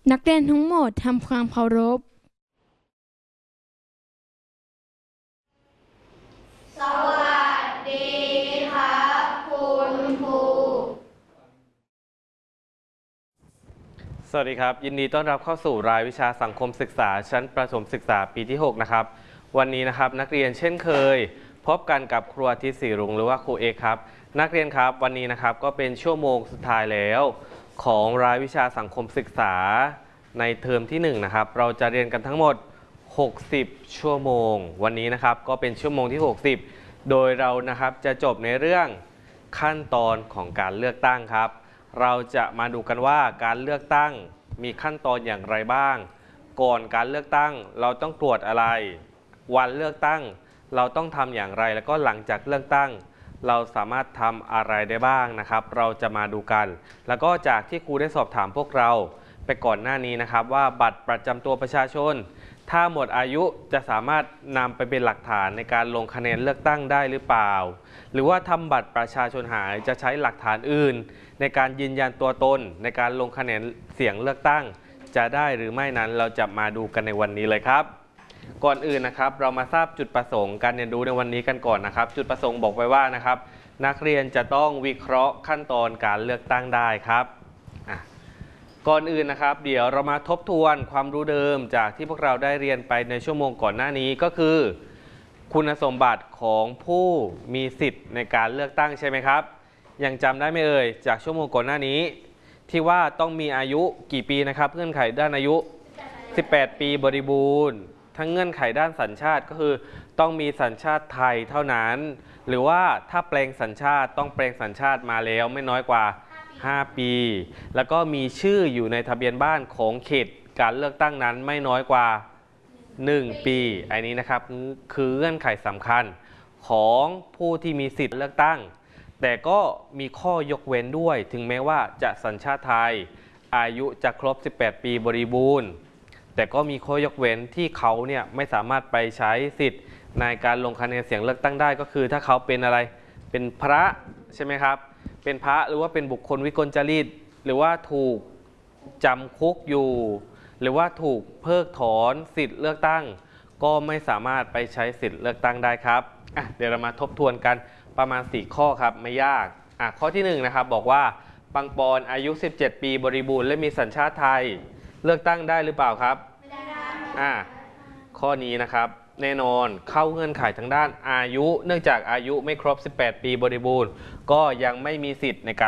นักเรียนทั้งหมดทำความเคารพสวัสดีครับคุณครูสวัสดีครับยินดีต้อนรับเข้าสู่รายวิชาสังคมศึกษาชั้นประถมศึกษาปีที่6นะครับวันนี้นะครับนักเรียนเช่นเคยพบกันกับครูอาทิตย์ศรีรุ้งหรือว่าครูเอกครับนักเรียนครับวันนี้นะครับก็เป็นชั่วโมงสุดท้ายแล้วของรายวิชาสังคมศึกษาในเทอมที่1นะครับเราจะเรียนกันทั้งหมด60ชั่วโมงวันนี้นะครับก็เป็นชั่วโมงที่60โดยเรานะครับจะจบในเรื่องขั้นตอนของการเลือกตั้งครับเราจะมาดูกันว่าการเลือกตั้งมีขั้นตอนอย่างไรบ้างก่อนการเลือกตั้งเราต้องตรวจอะไรวันเลือกตั้งเราต้องทำอย่างไรแล้วก็หลังจากเลือกตั้งเราสามารถทำอะไรได้บ้างนะครับเราจะมาดูกันแล้วก็จากที่ครูได้สอบถามพวกเราไปก่อนหน้านี้นะครับว่าบัตรประจำตัวประชาชนถ้าหมดอายุจะสามารถนำไปเป็นหลักฐานในการลงคะแนนเลือกตั้งได้หรือเปล่าหรือว่าทำบัตรประชาชนหายจะใช้หลักฐานอื่นในการยืนยันตัวตนในการลงคะแนนเสียงเลือกตั้งจะได้หรือไม่นั้นเราจะมาดูกันในวันนี้เลยครับก่อนอื่นนะครับเรามาทราบจุดประสงค์การเรียนรู้ในวันนี้กันก่อนนะครับจุดประสงค์บอกไว้ว่านะครับนักเรียนจะต้องวิเคราะห์ขั้นตอนการเลือกตั้งได้ครับก่อนอื่นนะครับเดี๋ยวเรามาทบทวนความรู้เดิมจากที่พวกเราได้เรียนไปในชั่วโมงก่อนหน้านี้ก็คือคุณสมบัติของผู้มีสิทธิ์ในการเลือกตั้งใช่ไหมครับยังจำได้ไหมเอ่ยจากชั่วโมงก่อนหน้านี้ที่ว่าต้องมีอายุกี่ปีนะครับเงื่อนไขด้านอายุ18ปีบริบูรณ์ทั้งเงื่อนไขด้านสัญชาติก็คือต้องมีสัญชาติไทยเท่านั้นหรือว่าถ้าแปลงสัญชาติต้องแปลงสัญชาติมาแล้วไม่น้อยกว่า5ปีแล้วก็มีชื่ออยู่ในทะเบียนบ้านของเขตการเลือกตั้งนั้นไม่น้อยกว่า1ปีอันนี้นะครับคือเงื่อนไขสำคัญของผู้ที่มีสิทธิ์เลือกตั้งแต่ก็มีข้อยกเว้นด้วยถึงแม้ว่าจะสัญชาติไทยอายุจะครบ18ปีบริบูรณ์แต่ก็มีข้อยกเว้นที่เขาเนี่ยไม่สามารถไปใช้สิทธิ์ในการลงคะแนนเสียงเลือกตั้งได้ก็คือถ้าเขาเป็นอะไรเป็นพระใช่ไหมครับเป็นพระหรือว่าเป็นบุคคลวิกลจริตหรือว่าถูกจำคุกอยู่หรือว่าถูกเพิกถอนสิทธิ์เลือกตั้งก็ไม่สามารถไปใช้สิทธิ์เลือกตั้งได้ครับเดี๋ยวเรามาทบทวนกันประมาณ4ข้อครับไม่ยากข้อที่1นะครับบอกว่าปังปอนอายุ17ปีบริบูรณ์และมีสัญชาติไทยเลือกตั้งได้หรือเปล่าครับไม่ได้ข้อนี้นะครับแน่นอนเข้าเงื่อนไขทางด้านอายุเนื่องจากอายุไม่ครบ18ปีบริบูรณ์ก็ยังไม่มีสิทธิ์ในการ